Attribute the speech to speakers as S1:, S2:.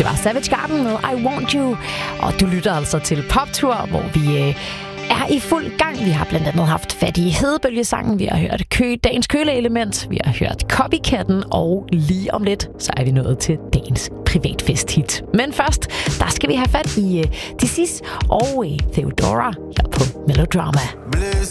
S1: Det var Savage Garden med I Want You, og du lytter altså til Poptur, hvor vi er i fuld gang. Vi har blandt andet haft fat i Hedebølgesangen, vi har hørt dagens køleelement, vi har hørt Copycatten, og lige om lidt, så er vi nået til dagens privatfest-hit. Men først, der skal vi have fat i Disis og Theodora her på Melodrama.
S2: Bliss